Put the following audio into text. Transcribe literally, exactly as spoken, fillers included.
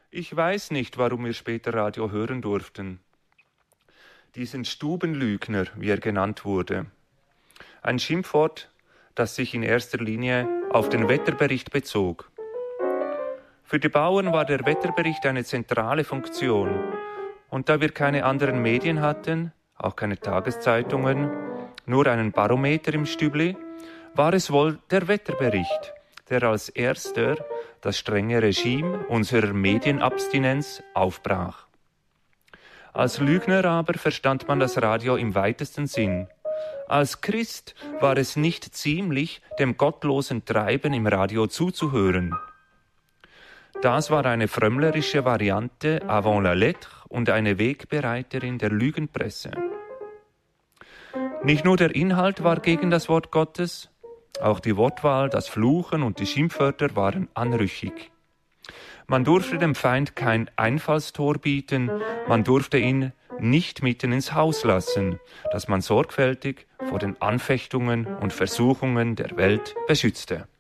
Ich weiß nicht, warum wir später Radio hören durften. Diesen Stubenlügner, wie er genannt wurde. Ein Schimpfwort, das sich in erster Linie auf den Wetterbericht bezog. Für die Bauern war der Wetterbericht eine zentrale Funktion. Und da wir keine anderen Medien hatten, auch keine Tageszeitungen, nur einen Barometer im Stübli, war es wohl der Wetterbericht, der als erster das strenge Regime unserer Medienabstinenz aufbrach. Als Lügner aber verstand man das Radio im weitesten Sinn. Als Christ war es nicht ziemlich, dem gottlosen Treiben im Radio zuzuhören. Das war eine frömmlerische Variante avant la lettre und eine Wegbereiterin der Lügenpresse. Nicht nur der Inhalt war gegen das Wort Gottes, auch die Wortwahl, das Fluchen und die Schimpfwörter waren anrüchig. Man durfte dem Feind kein Einfallstor bieten, man durfte ihn nicht mitten ins Haus lassen, das man sorgfältig vor den Anfechtungen und Versuchungen der Welt beschützte.